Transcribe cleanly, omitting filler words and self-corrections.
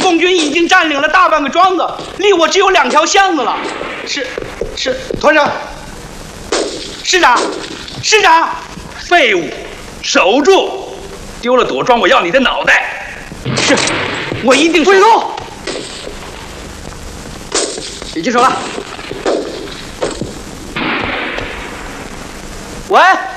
宋军已经占领了大半个庄子，离我只有2条巷子了。是， 团长， 师长， 废物，守住！丢了朵庄，我要你的脑袋！ 是，我一定。 追路！别举手了。 喂。